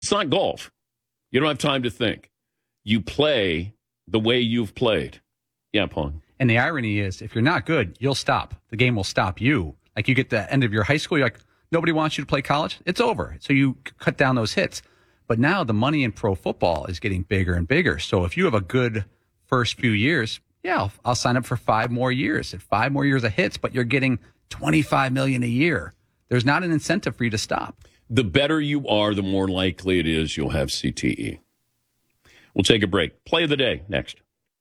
It's not golf. You don't have time to think. You play the way you've played. Yeah, Paul. And the irony is, if you're not good, you'll stop. The game will stop you. Like you get to the end of your high school, you're like, nobody wants you to play college. It's over. So you cut down those hits. But now the money in pro football is getting bigger and bigger. So if you have a good first few years, yeah, I'll sign up for 5 more years and 5 more years of hits, but you're getting $25 million a year. There's not an incentive for you to stop. The better you are, the more likely it is you'll have CTE. We'll take a break. Play of the day next.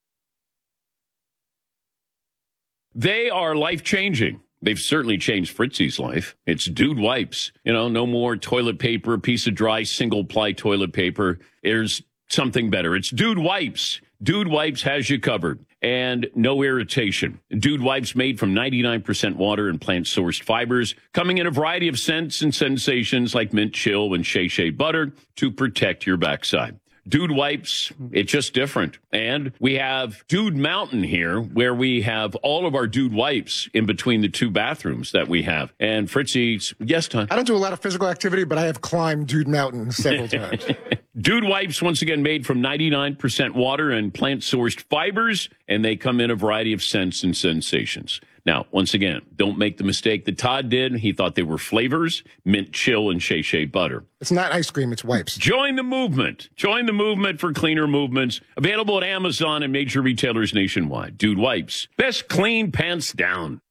They are life-changing. They've certainly changed Fritzy's life. It's Dude Wipes. You know, no more toilet paper, piece of dry single-ply toilet paper. There's something better. It's Dude Wipes. Dude Wipes has you covered. And no irritation. Dude Wipes made from 99% water and plant-sourced fibers, coming in a variety of scents and sensations like mint chill and Shea Shea butter to protect your backside. Dude Wipes, it's just different. And we have Dude Mountain here, where we have all of our Dude Wipes in between the 2 bathrooms that we have. And Fritzy's, yes, Tom? I don't do a lot of physical activity, but I have climbed Dude Mountain several times. Dude Wipes, once again, made from 99% water and plant-sourced fibers, and they come in a variety of scents and sensations. Now, once again, don't make the mistake that Todd did. He thought they were flavors, mint chill and Shea Shea butter. It's not ice cream, it's wipes. Join the movement. Join the movement for cleaner movements. Available at Amazon and major retailers nationwide. Dude Wipes. Best clean pants down.